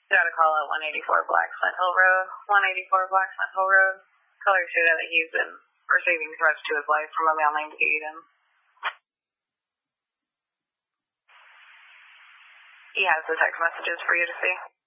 Got a call at 184 Black Flint Hill Road. 184 Black Flint Hill Road. Caller stated that he's been receiving threats to his life from a male named Aiden. He has the text messages for you to see.